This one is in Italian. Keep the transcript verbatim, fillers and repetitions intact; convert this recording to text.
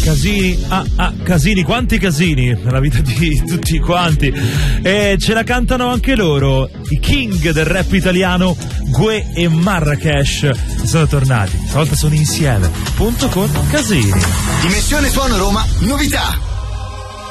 Casini, ah, ah, Casini, quanti casini nella vita di tutti quanti. E ce la cantano anche loro, i king del rap italiano, Gue e Marrakesh. Sono tornati, stavolta sono insieme, punto con Casini. Dimensione Suono Roma, novità.